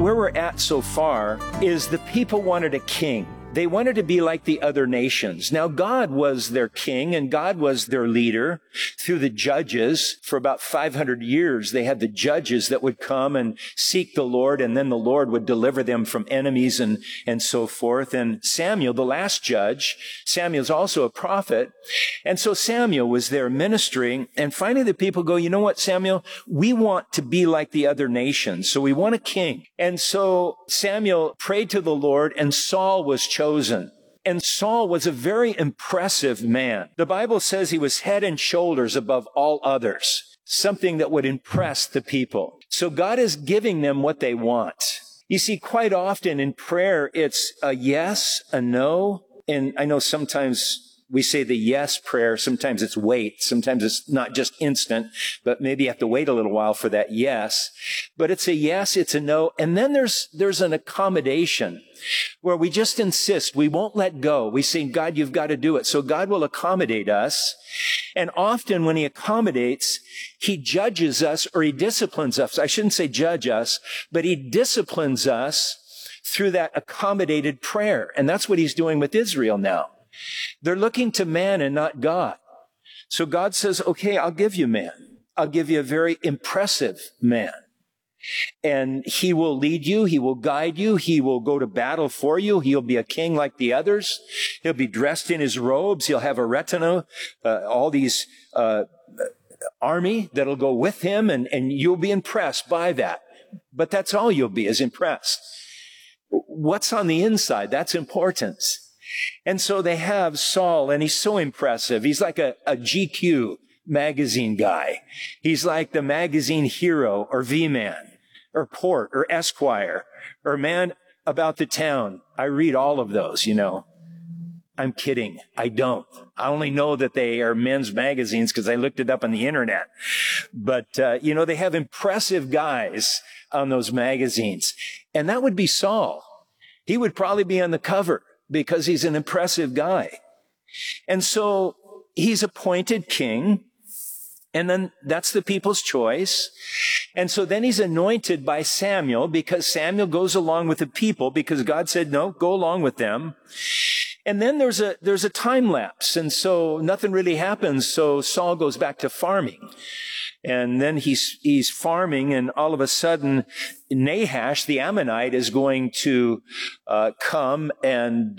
where we're at so far is the people wanted a king. They wanted to be like the other nations. Now, God was their king and God was their leader through the judges. For about 500 years, they had the judges that would come and seek the Lord, and then the Lord would deliver them from enemies and so forth. And Samuel, the last judge, Samuel's also a prophet. And so Samuel was there ministering. And finally, the people go, you know what, Samuel? We want to be like the other nations. So we want a king. And so Samuel prayed to the Lord, and Saul was chosen. And Saul was a very impressive man. The Bible says he was head and shoulders above all others, something that would impress the people. So God is giving them what they want. You see, quite often in prayer, it's a yes, a no. And I know sometimes we say the yes prayer. Sometimes it's wait. Sometimes it's not just instant, but maybe you have to wait a little while for that yes. But it's a yes, it's a no. And then there's an accommodation where we just insist. We won't let go. We say, God, you've got to do it. So God will accommodate us. And often when he accommodates, he judges us or he disciplines us. I shouldn't say judge us, but he disciplines us through that accommodated prayer. And that's what he's doing with Israel now. They're looking to man and not God. So God says, okay, I'll give you man. I'll give you a very impressive man. And he will lead you. He will guide you. He will go to battle for you. He'll be a king like the others. He'll be dressed in his robes. He'll have a retinue, all these army that'll go with him. And you'll be impressed by that. But that's all you'll be, is impressed. What's on the inside? That's important. And so they have Saul, and he's so impressive. He's like a GQ magazine guy. He's like the magazine hero or V-Man or Port or Esquire or Man About the Town. I read all of those, you know. I'm kidding. I don't. I only know that they are men's magazines because I looked it up on the internet. But, they have impressive guys on those magazines. And that would be Saul. He would probably be on the cover, because he's an impressive guy. And so he's appointed king, and then that's the people's choice. And so then he's anointed by Samuel, because Samuel goes along with the people, because God said, no, go along with them. And then there's a time lapse, and so nothing really happens. So Saul goes back to farming. And then he's farming, and all of a sudden, Nahash, the Ammonite, is going to come and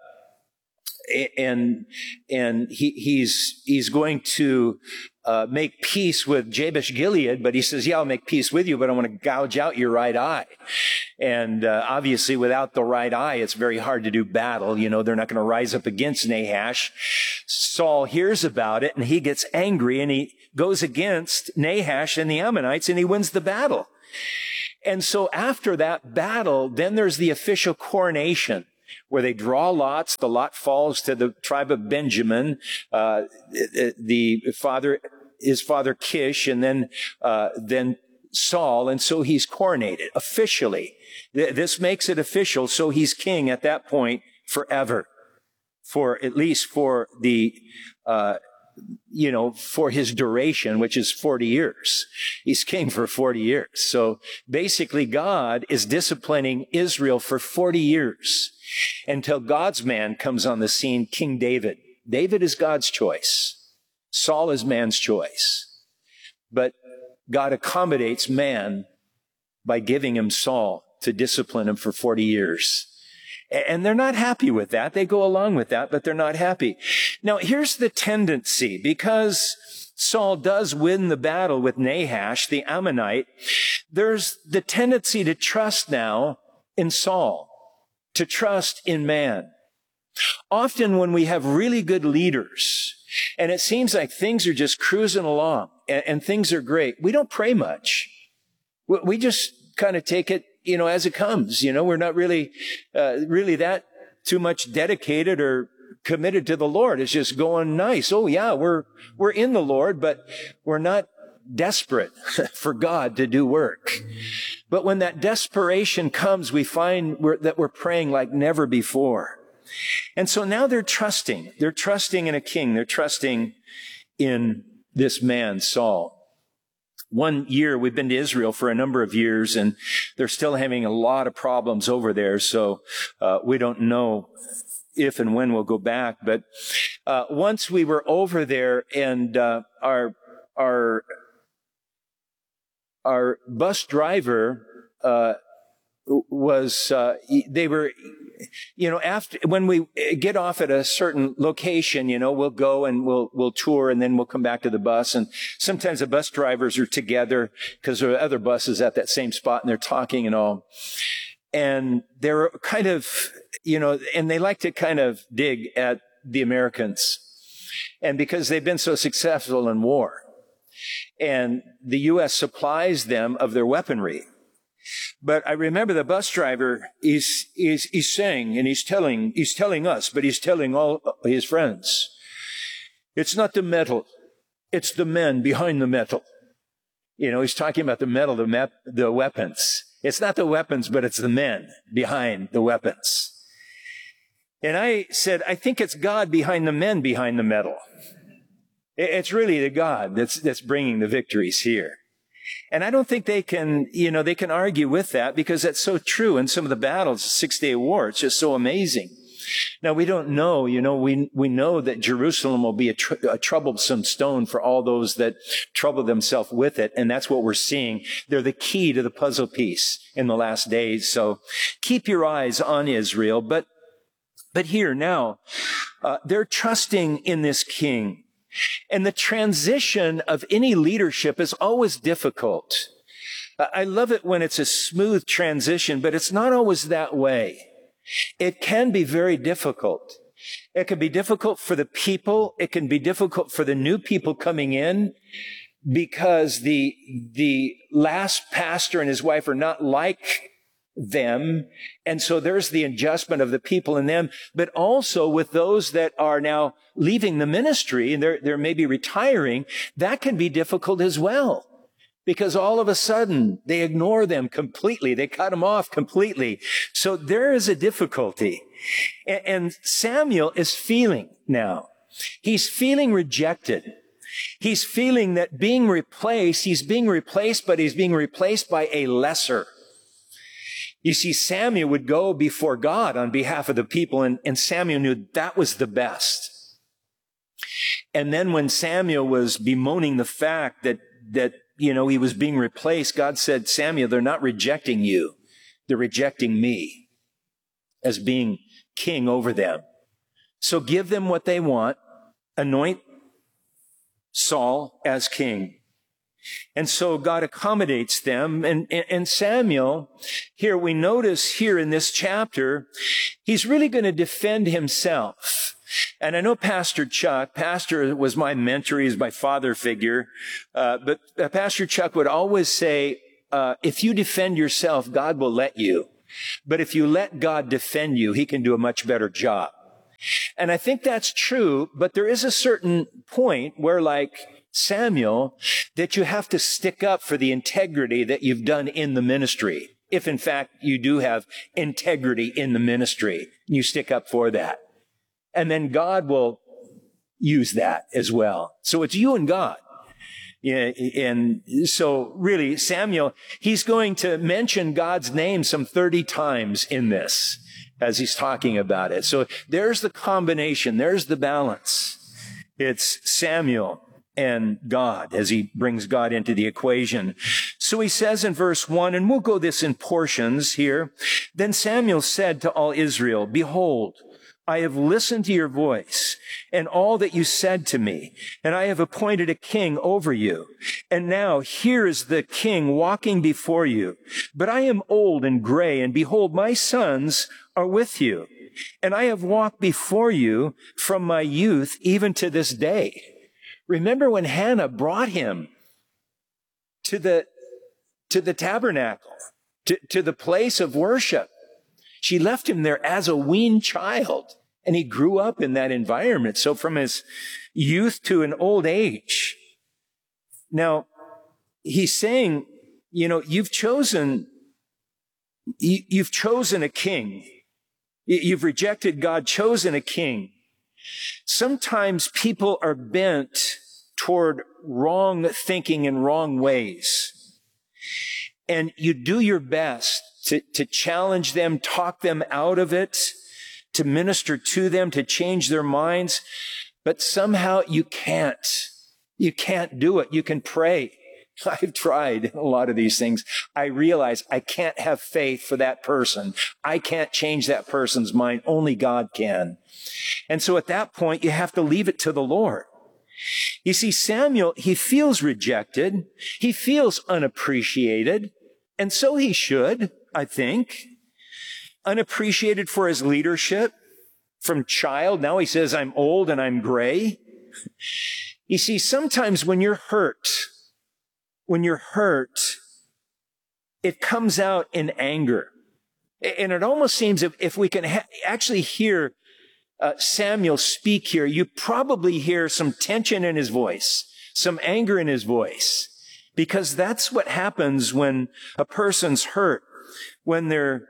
he's going to make peace with Jabesh Gilead, but he says, yeah, I'll make peace with you, but I want to gouge out your right eye. And obviously, without the right eye, it's very hard to do battle. You know, they're not going to rise up against Nahash. Saul hears about it, and he gets angry, and he goes against Nahash and the Ammonites, and he wins the battle. And so after that battle, then there's the official coronation, where they draw lots. The lot falls to the tribe of Benjamin, his father Kish, and then Saul. And so he's coronated officially. This makes it official. So he's king at that point forever, at least for his duration, which is 40 years. He's king for 40 years. So basically, God is disciplining Israel for 40 years until God's man comes on the scene, King David. David is God's choice. Saul is man's choice. But God accommodates man by giving him Saul to discipline him for 40 years. And they're not happy with that. They go along with that, but they're not happy. Now, here's the tendency. Because Saul does win the battle with Nahash, the Ammonite, there's the tendency to trust now in Saul, to trust in man. Often when we have really good leaders, and it seems like things are just cruising along, and things are great, we don't pray much. We just kind of take it, as it comes. We're not really that too much dedicated or committed to the Lord. It's just going nice. Oh yeah, we're in the Lord, but we're not desperate for God to do work. But when that desperation comes, we find that we're praying like never before. And so now they're trusting. They're trusting in a king. They're trusting in this man, Saul. one year we've been to Israel for a number of years, and they're still having a lot of problems over there. So we don't know if and when we'll go back. But once we were over there, and our bus driver they were, after, when we get off at a certain location, we'll go and we'll tour, and then we'll come back to the bus. And sometimes the bus drivers are together because there are other buses at that same spot, and they're talking and all. And they're kind of, and they like to kind of dig at the Americans. And because they've been so successful in war, and the U.S. supplies them of their weaponry. But I remember the bus driver is saying, and he's telling us, but he's telling all his friends, it's not the metal, it's the men behind the metal. He's talking about the metal, the weapons. It's not the weapons, but it's the men behind the weapons. And I said, I think it's God behind the men behind the metal. It's really the God that's bringing the victories here. And I don't think they can argue with that, because that's so true in some of the battles, the 6-Day War. It's just so amazing. Now, we don't know, we know that Jerusalem will be a troublesome stone for all those that trouble themselves with it. And that's what we're seeing. They're the key to the puzzle piece in the last days. So keep your eyes on Israel. But here now, they're trusting in this king. And the transition of any leadership is always difficult. I love it when it's a smooth transition, but it's not always that way. It can be very difficult. It can be difficult for the people. It can be difficult for the new people coming in, because the last pastor and his wife are not like them. And so there's the adjustment of the people in them, but also with those that are now leaving the ministry and they're maybe retiring, that can be difficult as well, because all of a sudden they ignore them completely. They cut them off completely. So there is a difficulty. And Samuel is feeling now. He's feeling rejected. He's feeling that he's being replaced, but he's being replaced by a lesser. You see, Samuel would go before God on behalf of the people, and Samuel knew that was the best. And then when Samuel was bemoaning the fact that he was being replaced, God said, Samuel, they're not rejecting you. They're rejecting me as being king over them. So give them what they want. Anoint Saul as king. And so God accommodates them. And Samuel, here we notice here in this chapter, he's really going to defend himself. And I know Pastor was my mentor. He's my father figure. But Pastor Chuck would always say, if you defend yourself, God will let you. But if you let God defend you, he can do a much better job. And I think that's true, but there is a certain point where, like Samuel, that you have to stick up for the integrity that you've done in the ministry. If in fact you do have integrity in the ministry, you stick up for that. And then God will use that as well. So it's you and God. Yeah, and so really, Samuel, he's going to mention God's name some 30 times in this as he's talking about it. So there's the combination. There's the balance. It's Samuel and God as he brings God into the equation. So he says in verse 1, and we'll go this in portions here. Then Samuel said to all Israel, behold, I have listened to your voice and all that you said to me, and I have appointed a king over you. And now here is the king walking before you. But I am old and gray, and behold, my sons are with you. And I have walked before you from my youth even to this day. Remember when Hannah brought him to the tabernacle, to the place of worship. She left him there as a weaned child, and he grew up in that environment. So from his youth to an old age. Now, he's saying, you've chosen a king. You've rejected God, chosen a king. Sometimes people are bent toward wrong thinking and wrong ways. And you do your best to challenge them, talk them out of it, to minister to them, to change their minds. But somehow you can't. You can't do it. You can pray. I've tried a lot of these things. I realize I can't have faith for that person. I can't change that person's mind. Only God can. And so at that point, you have to leave it to the Lord. You see, Samuel, he feels rejected. He feels unappreciated. And so he should, I think. Unappreciated for his leadership from child. Now he says, I'm old and I'm gray. You see, sometimes when you're hurt, it comes out in anger. And it almost seems if we can actually hear Samuel speak here, you probably hear some tension in his voice, some anger in his voice, because that's what happens when a person's hurt, when they're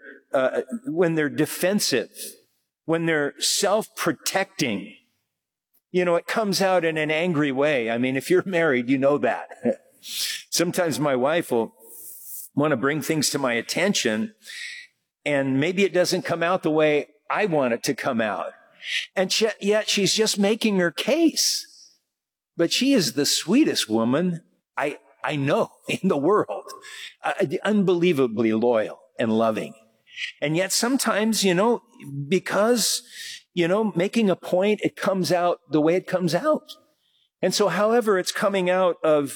defensive, when they're self-protecting. You know, it comes out in an angry way. I mean, if you're married, you know that. Sometimes my wife will want to bring things to my attention, and maybe it doesn't come out the way I want it to come out. And yet she's just making her case. But she is the sweetest woman I know in the world. Unbelievably loyal and loving. And yet sometimes, because, making a point, it comes out the way it comes out. And so however it's coming out of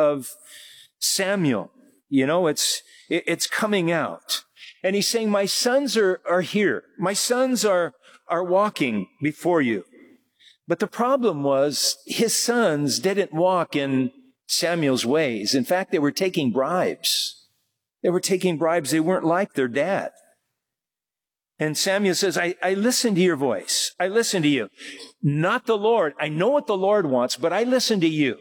Samuel, it's coming out. And he's saying, my sons are here. My sons are walking before you. But the problem was his sons didn't walk in Samuel's ways. In fact, they were taking bribes. They weren't like their dad. And Samuel says, I listen to your voice. I listen to you. Not the Lord. I know what the Lord wants, but I listen to you.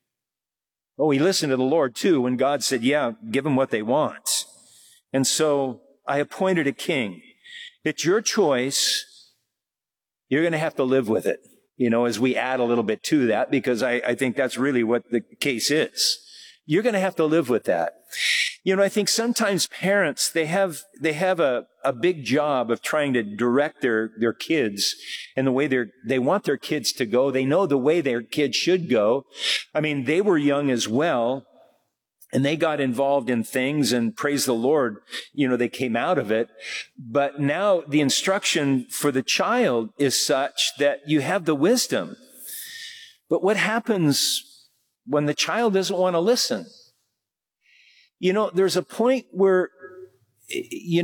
Oh, he listened to the Lord too when God said, yeah, give them what they want. And so I appointed a king. It's your choice. You're going to have to live with it, as we add a little bit to that, because I think that's really what the case is. You're going to have to live with that. I think sometimes parents, they have a big job of trying to direct their kids in the way they want their kids to go. They know the way their kids should go. I mean, they were young as well, and they got involved in things, and praise the Lord, they came out of it. But now the instruction for the child is such that you have the wisdom. But what happens when the child doesn't want to listen? There's a point where, you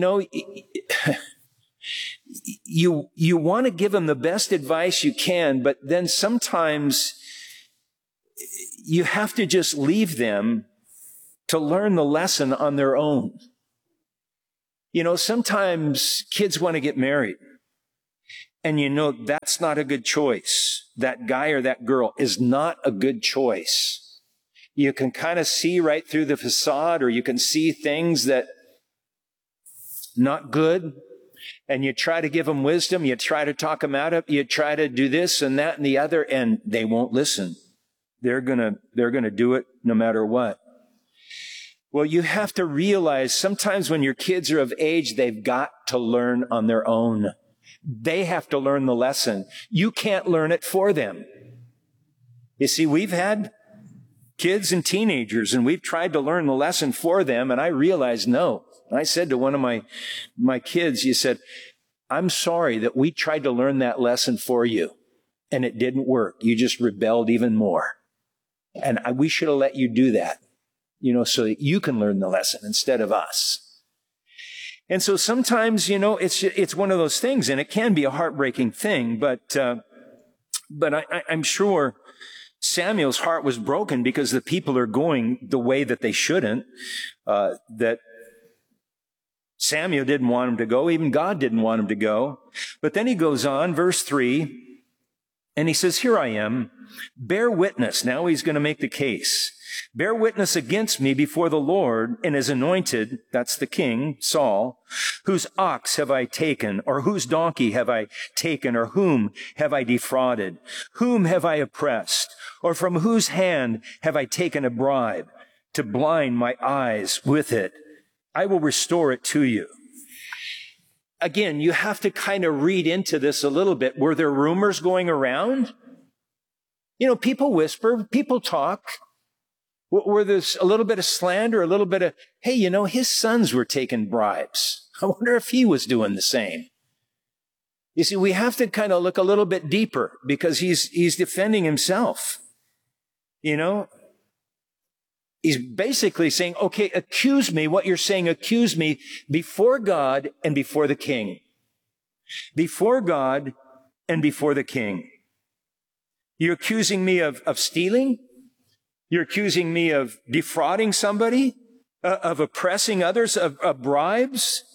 want to give them the best advice you can, but then sometimes you have to just leave them to learn the lesson on their own. Sometimes kids want to get married, and that's not a good choice. That guy or that girl is not a good choice. You can kind of see right through the facade, or you can see things that not good. And you try to give them wisdom. You try to talk them out of it. You try to do this and that and the other, and they won't listen. They're gonna do it no matter what. Well, you have to realize sometimes when your kids are of age, they've got to learn on their own. They have to learn the lesson. You can't learn it for them. You see, we've had kids and teenagers, and we've tried to learn the lesson for them, and I realized no. I said to one of my kids, you said, I'm sorry that we tried to learn that lesson for you, and it didn't work. You just rebelled even more. And we should have let you do that, so that you can learn the lesson instead of us. And so sometimes, it's one of those things, and it can be a heartbreaking thing, but I'm sure Samuel's heart was broken because the people are going the way that they shouldn't, that Samuel didn't want him to go. Even God didn't want him to go. But then he goes on, verse 3, and he says, here I am. Bear witness. Now he's going to make the case. Bear witness against me before the Lord and his anointed, that's the king, Saul, whose ox have I taken, or whose donkey have I taken, or whom have I defrauded? Whom have I oppressed? Or from whose hand have I taken a bribe to blind my eyes with it? I will restore it to you. Again, you have to kind of read into this a little bit. Were there rumors going around? You know, people whisper, people talk. Were there a little bit of slander, a little bit of, hey, you know, his sons were taking bribes. I wonder if he was doing the same. You see, we have to kind of look a little bit deeper because he's defending himself. You know, he's basically saying, okay, accuse me. What you're saying, accuse me before God and before the king. Before God and before the king. You're accusing me of stealing? You're accusing me of defrauding somebody? Of oppressing others? Of bribes?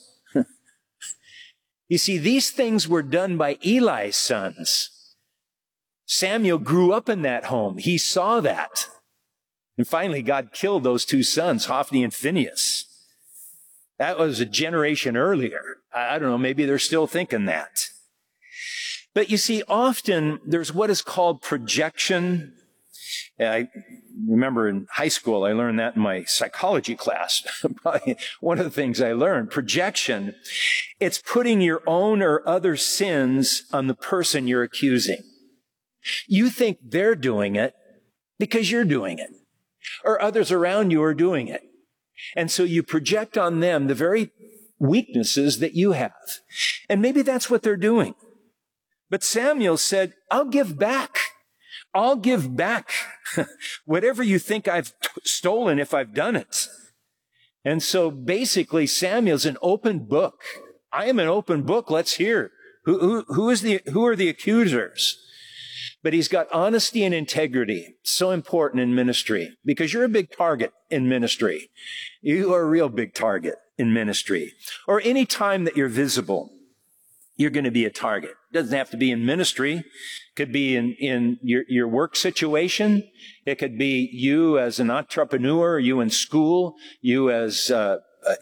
You see, these things were done by Eli's sons. Samuel grew up in that home. He saw that. And finally, God killed those two sons, Hophni and Phinehas. That was a generation earlier. I don't know, maybe they're still thinking that. But you see, often there's what is called projection. I remember in high school, I learned that in my psychology class. Probably one of the things I learned, projection. It's putting your own or other sins on the person you're accusing. You think they're doing it because you're doing it, or others around you are doing it. And so you project on them the very weaknesses that you have. And maybe that's what they're doing. But Samuel said, I'll give back. I'll give back whatever you think I've stolen if I've done it. And so basically Samuel's an open book. I am an open book. Let's hear. Who are the accusers? But he's got honesty and integrity. So important in ministry because you're a big target in ministry. You are a real big target in ministry. Or any time that you're visible, you're going to be a target. It doesn't have to be in ministry. It could be in your work situation. It could be you as an entrepreneur, you in school, you as, a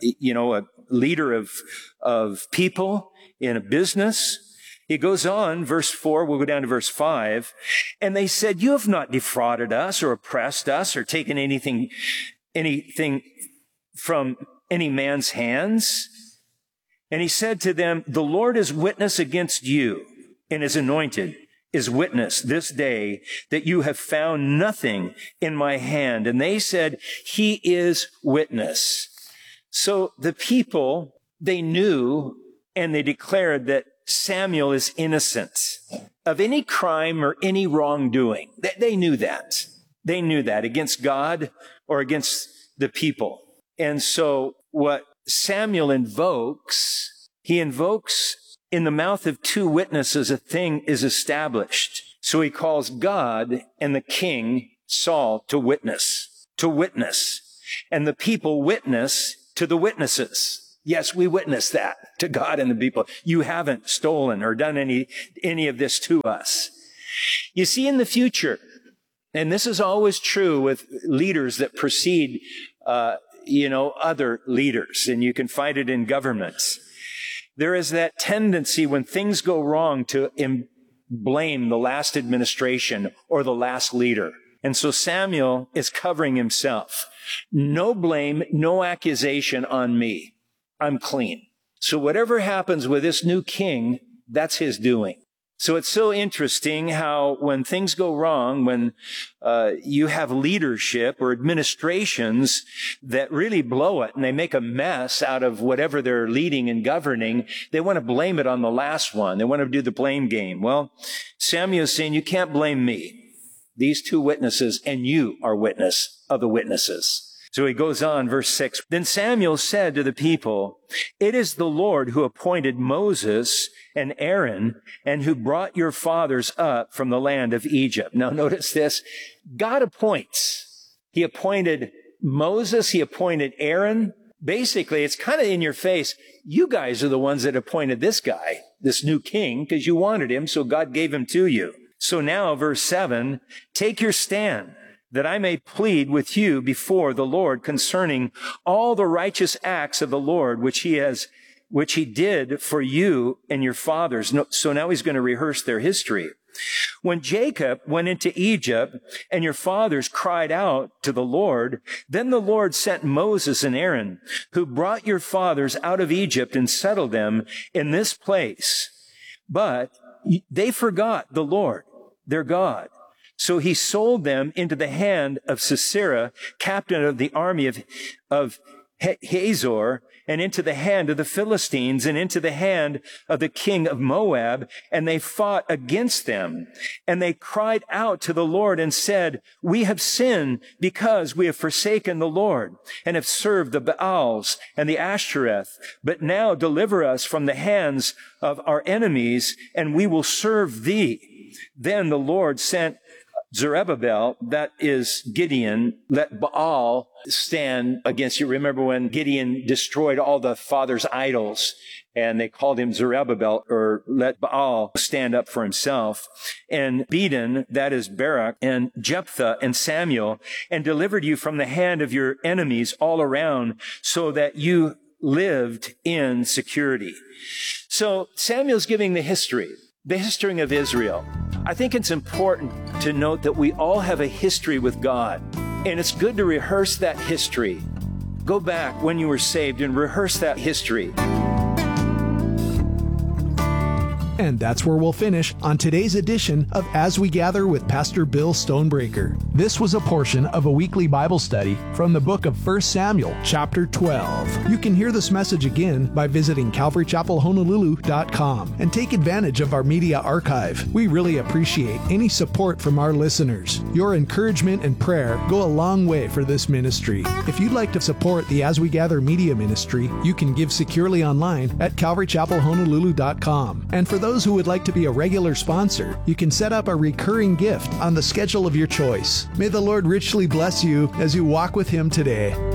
leader of people in a business. He goes on, verse 4, we'll go down to verse 5. And they said, you have not defrauded us or oppressed us or taken anything from any man's hands. And he said to them, the Lord is witness against you, and his anointed is witness this day that you have found nothing in my hand. And they said, he is witness. So the people, they knew and they declared that Samuel is innocent of any crime or any wrongdoing. They knew that. They knew that against God or against the people. And so what Samuel invokes, he invokes in the mouth of two witnesses, a thing is established. So he calls God and the king, Saul, to witness. And the people witness to the witnesses. Yes, we witness that to God and the people. You haven't stolen or done any of this to us. You see, in the future, and this is always true with leaders that precede, other leaders, and you can find it in governments. There is that tendency when things go wrong to blame the last administration or the last leader. And so Samuel is covering himself. No blame, no accusation on me. I'm clean. So whatever happens with this new king, that's his doing. So it's so interesting how when things go wrong, when you have leadership or administrations that really blow it and they make a mess out of whatever they're leading and governing, they want to blame it on the last one. They want to do the blame game. Well, Samuel is saying, you can't blame me. These two witnesses, and you are witness of the witnesses. So he goes on, verse 6. Then Samuel said to the people, it is the Lord who appointed Moses and Aaron and who brought your fathers up from the land of Egypt. Now notice this. God appoints. He appointed Moses. He appointed Aaron. Basically, it's kind of in your face. You guys are the ones that appointed this guy, this new king, because you wanted him, so God gave him to you. So now, verse 7, take your stand, that I may plead with you before the Lord concerning all the righteous acts of the Lord, which he did for you and your fathers. So now he's going to rehearse their history. When Jacob went into Egypt and your fathers cried out to the Lord, then the Lord sent Moses and Aaron, who brought your fathers out of Egypt and settled them in this place. But they forgot the Lord, their God. So he sold them into the hand of Sisera, captain of the army of Hazor, and into the hand of the Philistines, and into the hand of the king of Moab, and they fought against them. And they cried out to the Lord and said, we have sinned because we have forsaken the Lord, and have served the Baals and the Ashtoreth. But now deliver us from the hands of our enemies, and we will serve thee. Then the Lord sent Zerubbabel, that is Gideon, let Baal stand against you. Remember when Gideon destroyed all the father's idols, and they called him Zerubbabel, or let Baal stand up for himself. And Bedin, that is Barak, and Jephthah and Samuel, and delivered you from the hand of your enemies all around, so that you lived in security. So Samuel's giving the history of Israel. I think it's important to note that we all have a history with God, and it's good to rehearse that history. Go back when you were saved and rehearse that history. And that's where we'll finish on today's edition of As We Gather with Pastor Bill Stonebreaker. This was a portion of a weekly Bible study from the book of 1 Samuel, chapter 12. You can hear this message again by visiting CalvaryChapelHonolulu.com and take advantage of our media archive. We really appreciate any support from our listeners. Your encouragement and prayer go a long way for this ministry. If you'd like to support the As We Gather media ministry, you can give securely online at CalvaryChapelHonolulu.com. And for those who would like to be a regular sponsor, you can set up a recurring gift on the schedule of your choice. May the Lord richly bless you as you walk with Him today.